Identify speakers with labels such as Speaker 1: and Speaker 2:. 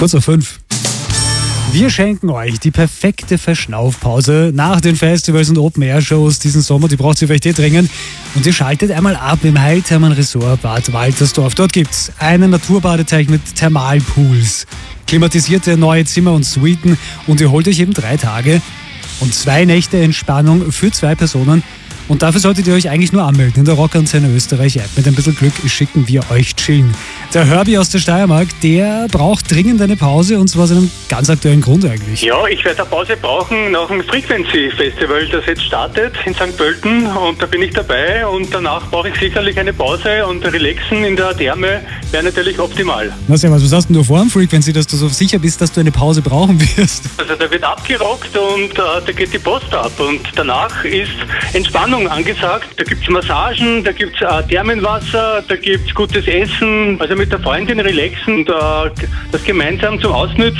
Speaker 1: Kurz auf 5. Wir schenken euch die perfekte Verschnaufpause nach den Festivals und Open-Air-Shows diesen Sommer. Die braucht ihr vielleicht dringend. Und ihr schaltet einmal ab im Heilthermen Resort Bad Waltersdorf. Dort gibt's einen Naturbadeteich mit Thermalpools, klimatisierte neue Zimmer und Suiten. Und ihr holt euch eben 3 Tage und 2 Nächte Entspannung für 2 Personen. Und dafür solltet ihr euch eigentlich nur anmelden in der Rockantenne Österreich App. Mit ein bisschen Glück schicken wir euch chillen. Der Herbie aus der Steiermark, der braucht dringend eine Pause, und zwar aus einem ganz aktuellen Grund eigentlich.
Speaker 2: Ja, ich werde eine Pause brauchen nach dem Frequency Festival, das jetzt startet in St. Pölten, und da bin ich dabei, und danach brauche ich sicherlich eine Pause, und Relaxen in der Therme wäre natürlich optimal.
Speaker 1: Na servus, was hast denn du vor dem Frequency, dass du so sicher bist, dass du eine Pause brauchen wirst?
Speaker 2: Also da wird abgerockt und da geht die Post ab, und danach ist Entspannung angesagt. Da gibt's Massagen, da gibt's Thermenwasser, da gibt's gutes Essen, also mit der Freundin relaxen und das gemeinsam zum Ausnützen.